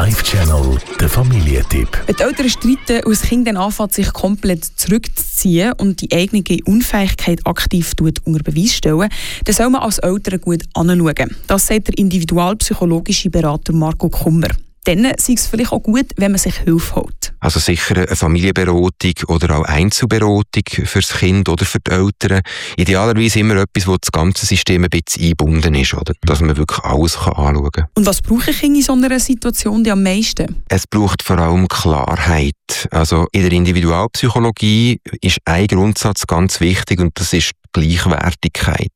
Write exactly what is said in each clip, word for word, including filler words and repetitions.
Live-Channel, der Familientipp. Wenn die Eltern streiten und das Kind dann anfängt, sich komplett zurückzuziehen und die eigene Unfähigkeit aktiv unter Beweis stellen, dann soll man als Eltern gut anschauen. Das sagt der individualpsychologische Berater Marco Kummer. Dann ist es vielleicht auch gut, wenn man sich Hilfe holt. Also sicher eine Familienberatung oder auch Einzelberatung fürs Kind oder für die Eltern. Idealerweise immer etwas, wo das ganze System ein bisschen eingebunden ist, oder? Dass man wirklich alles anschauen kann. Und was brauchen Kinder in so einer Situation am meisten? Es braucht vor allem Klarheit. Also in der Individualpsychologie ist ein Grundsatz ganz wichtig und das ist die Gleichwertigkeit.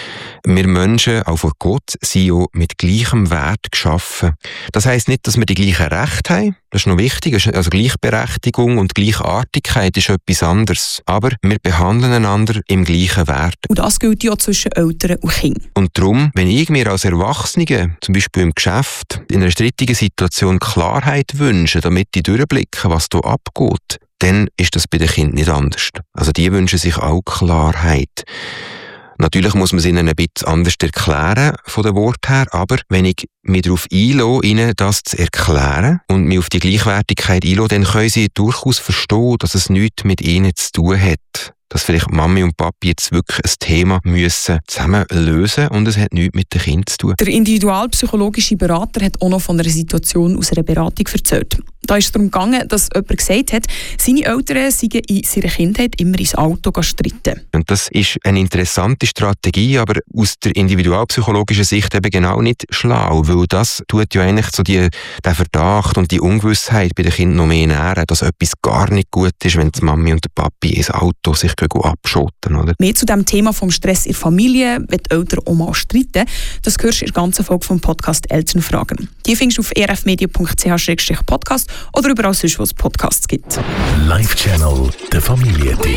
Wir Menschen, auch vor Gott, sind ja mit gleichem Wert geschaffen. Das heisst nicht, dass wir die gleichen Rechte haben. Das ist noch wichtig. Also Gleichberechtigung und Gleichartigkeit ist etwas anderes. Aber wir behandeln einander im gleichen Wert. Und das gilt ja zwischen Eltern und Kindern. Und darum, wenn ich mir als Erwachsene, zum Beispiel im Geschäft, in einer strittigen Situation Klarheit wünsche, damit ich durchblicke, was hier abgeht, dann ist das bei den Kindern nicht anders. Also die wünschen sich auch Klarheit. Natürlich muss man es ihnen ein bisschen anders erklären, von den Worten her, aber wenn ich mich darauf einlasse, ihnen das zu erklären und mich auf die Gleichwertigkeit einlasse, dann können sie durchaus verstehen, dass es nichts mit ihnen zu tun hat. Dass vielleicht Mami und Papi jetzt wirklich ein Thema müssen zusammen lösen und es hat nichts mit dem Kind zu tun. Der individualpsychologische Berater hat auch noch von einer Situation aus einer Beratung erzählt. Da ist es darum gegangen, dass jemand gesagt hat, seine Eltern seien in seiner Kindheit immer ins Auto streiten. Und das ist eine interessante Strategie, aber aus der individualpsychologischen Sicht eben genau nicht schlau, weil das tut ja eigentlich so die, den Verdacht und die Ungewissheit bei den Kindern noch mehr nähren, dass etwas gar nicht gut ist, wenn die Mami und der Papi ins Auto sich abschotten, oder? Mehr zu dem Thema vom Stress in der Familie, wenn die Eltern auch mal streiten, das hörst du in der ganzen Folge vom Podcast «Elternfragen». Die findest du auf e r f media punkt c h slash podcast oder überall sonst, wo es Podcasts gibt. Live-Channel, der Familientipp.